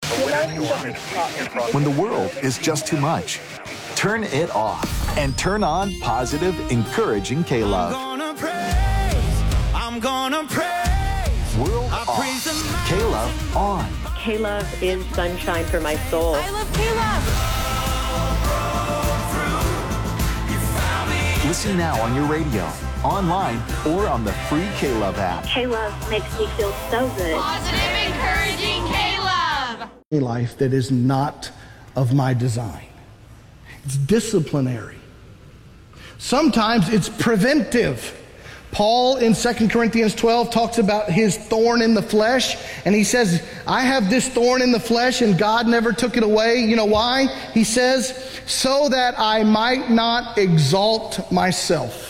When the world is just too much, turn it off and turn on positive, encouraging K-Love. I'm gonna praise. World off, K-Love on. K-Love is sunshine for my soul. I love K-Love. Listen now on your radio, online, or on the free K-Love app. K-Love makes me feel so good. Positive, encouraging K-Love. A life that is not of my design. It's disciplinary. Sometimes it's preventive. Paul in 2 Corinthians 12 talks about his thorn in the flesh, and he says, I have this thorn in the flesh and God never took it away. You know why? He says, so that I might not exalt myself.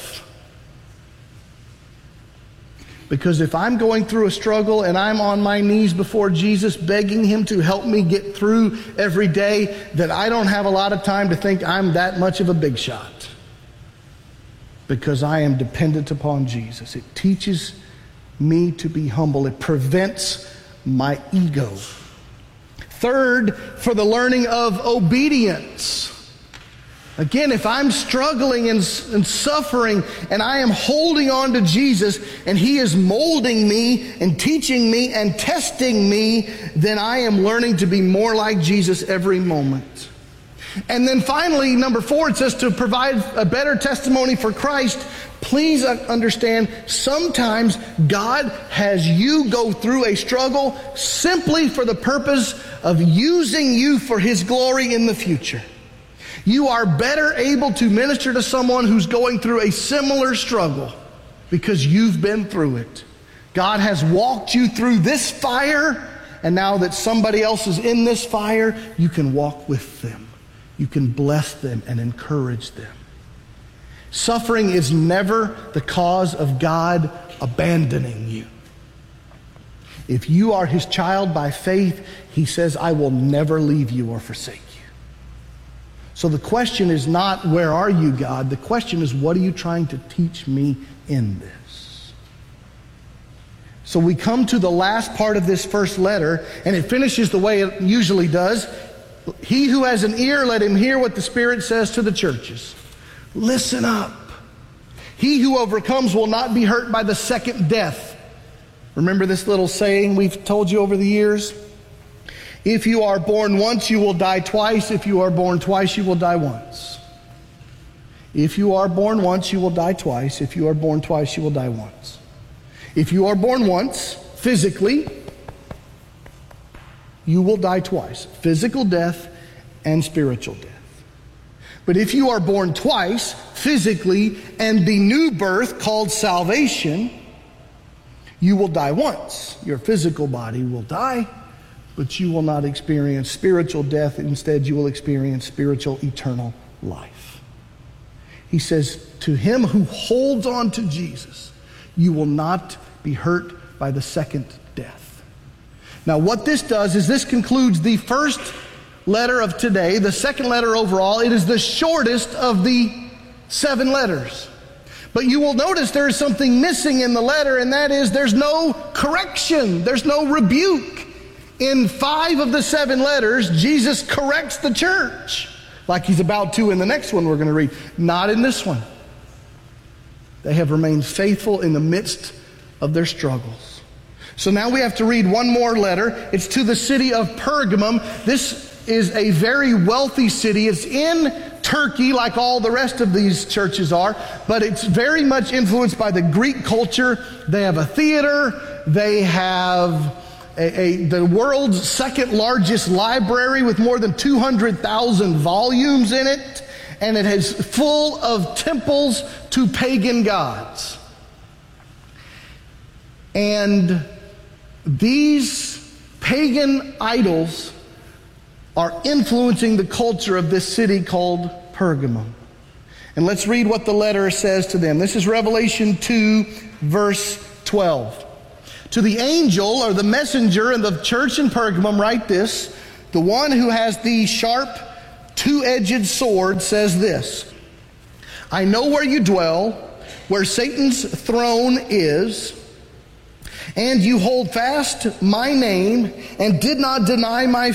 Because if I'm going through a struggle and I'm on my knees before Jesus begging him to help me get through every day, then I don't have a lot of time to think I'm that much of a big shot. Because I am dependent upon Jesus. It teaches me to be humble. It prevents my ego. Third, for the learning of obedience. Again, if I'm struggling and suffering and I am holding on to Jesus and he is molding me and teaching me and testing me, then I am learning to be more like Jesus every moment. And then finally, number 4, it says to provide a better testimony for Christ. Please understand, sometimes God has you go through a struggle simply for the purpose of using you for his glory in the future. You are better able to minister to someone who's going through a similar struggle because you've been through it. God has walked you through this fire, and now that somebody else is in this fire, you can walk with them. You can bless them and encourage them. Suffering is never the cause of God abandoning you. If you are his child by faith, he says, I will never leave you or forsake you. So the question is not, where are you, God? The question is, what are you trying to teach me in this? So we come to the last part of this first letter, and it finishes the way it usually does. He who has an ear, let him hear what the Spirit says to the churches. Listen up. He who overcomes will not be hurt by the second death. Remember this little saying we've told you over the years? If you are born once, you will die twice. If you are born twice, you will die once. If you are born once, you will die twice. If you are born twice, you will die once. If you are born once, physically, you will die twice. Physical death and spiritual death. But if you are born twice, physically, and the new birth called salvation, you will die once. Your physical body will die, but you will not experience spiritual death. Instead, you will experience spiritual eternal life. He says, to him who holds on to Jesus, you will not be hurt by the second death. Now, what this does is this concludes the first letter of today, the second letter overall. It is the shortest of the 7 letters. But you will notice there is something missing in the letter, and that is there's no correction, there's no rebuke. In 5 of the 7 letters, Jesus corrects the church, like he's about to in the next one we're going to read. Not in this one. They have remained faithful in the midst of their struggles. So now we have to read one more letter. It's to the city of Pergamum. This is a very wealthy city. It's in Turkey, like all the rest of these churches are, but it's very much influenced by the Greek culture. They have a theater. They have the world's second largest library with more than 200,000 volumes in it, and it is full of temples to pagan gods. And these pagan idols are influencing the culture of this city called Pergamum. And let's read what the letter says to them. This is Revelation 2, verse 12. To the angel or the messenger in the church in Pergamum, write this. The one who has the sharp, two-edged sword says this. I know where you dwell, where Satan's throne is, and you hold fast my name and did not deny my